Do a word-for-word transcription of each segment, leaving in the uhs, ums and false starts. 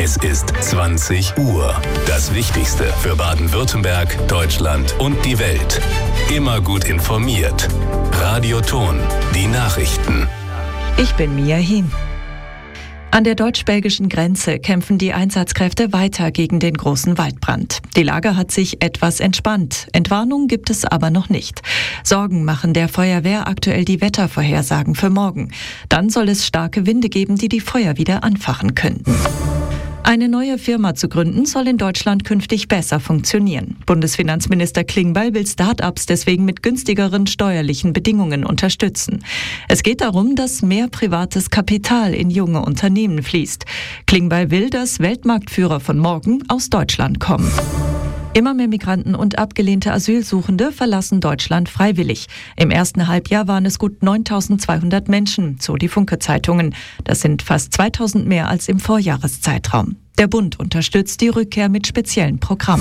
Es ist zwanzig Uhr. Das Wichtigste für Baden-Württemberg, Deutschland und die Welt. Immer gut informiert. Radio Thon, die Nachrichten. Ich bin Mia Hien. An der deutsch-belgischen Grenze kämpfen die Einsatzkräfte weiter gegen den großen Waldbrand. Die Lage hat sich etwas entspannt. Entwarnung gibt es aber noch nicht. Sorgen machen der Feuerwehr aktuell die Wettervorhersagen für morgen. Dann soll es starke Winde geben, die die Feuer wieder anfachen könnten. Eine neue Firma zu gründen, soll in Deutschland künftig besser funktionieren. Bundesfinanzminister Klingbeil will Start-ups deswegen mit günstigeren steuerlichen Bedingungen unterstützen. Es geht darum, dass mehr privates Kapital in junge Unternehmen fließt. Klingbeil will, dass Weltmarktführer von morgen aus Deutschland kommen. Immer mehr Migranten und abgelehnte Asylsuchende verlassen Deutschland freiwillig. Im ersten Halbjahr waren es gut neuntausendzweihundert Menschen, so die Funke-Zeitungen. Das sind fast zweitausend mehr als im Vorjahreszeitraum. Der Bund unterstützt die Rückkehr mit speziellen Programmen.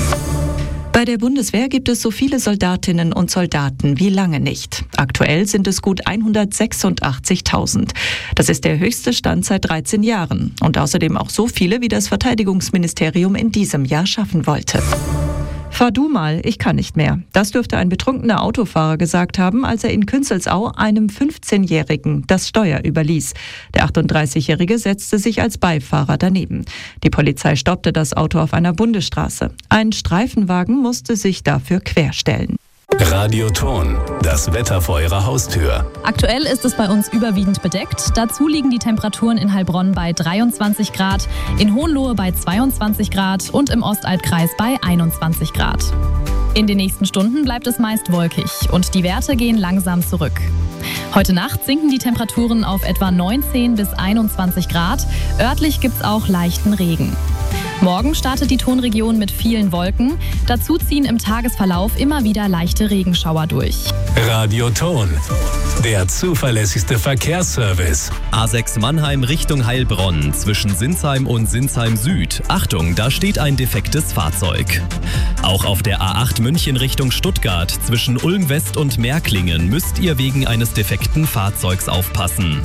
Bei der Bundeswehr gibt es so viele Soldatinnen und Soldaten wie lange nicht. Aktuell sind es gut hundertsechsundachtzigtausend. Das ist der höchste Stand seit dreizehn Jahren und außerdem auch so viele, wie das Verteidigungsministerium in diesem Jahr schaffen wollte. Fahr du mal, ich kann nicht mehr. Das dürfte ein betrunkener Autofahrer gesagt haben, als er in Künzelsau einem fünfzehnjährigen das Steuer überließ. Der achtunddreißigjährige setzte sich als Beifahrer daneben. Die Polizei stoppte das Auto auf einer Bundesstraße. Ein Streifenwagen musste sich dafür querstellen. Radio Thon, das Wetter vor Ihrer Haustür. Aktuell ist es bei uns überwiegend bedeckt. Dazu liegen die Temperaturen in Heilbronn bei dreiundzwanzig Grad, in Hohenlohe bei zweiundzwanzig Grad und im Ostalbkreis bei einundzwanzig Grad. In den nächsten Stunden bleibt es meist wolkig und die Werte gehen langsam zurück. Heute Nacht sinken die Temperaturen auf etwa neunzehn bis einundzwanzig Grad. Örtlich gibt es auch leichten Regen. Morgen startet die Thonregion mit vielen Wolken. Dazu ziehen im Tagesverlauf immer wieder leichte Regenschauer durch. Radio Thon, der zuverlässigste Verkehrsservice. A sechs Mannheim Richtung Heilbronn zwischen Sinsheim und Sinsheim Süd. Achtung, da steht ein defektes Fahrzeug. Auch auf der A acht München Richtung Stuttgart zwischen Ulm West und Märklingen müsst ihr wegen eines defekten Fahrzeugs aufpassen.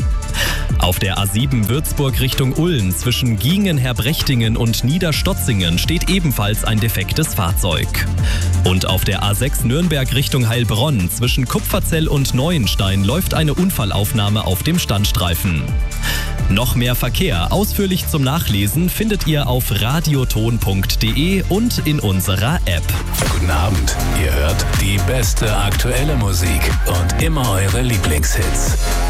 Auf der A sieben Würzburg Richtung Ulm zwischen Giengen-Herbrechtingen und Niederstotzingen steht ebenfalls ein defektes Fahrzeug. Und auf der A sechs Nürnberg Richtung Heilbronn zwischen Kupferzell und Neuenstein läuft eine Unfallaufnahme auf dem Standstreifen. Noch mehr Verkehr ausführlich zum Nachlesen findet ihr auf radioton punkt de und in unserer App. Guten Abend, ihr hört die beste aktuelle Musik und immer eure Lieblingshits.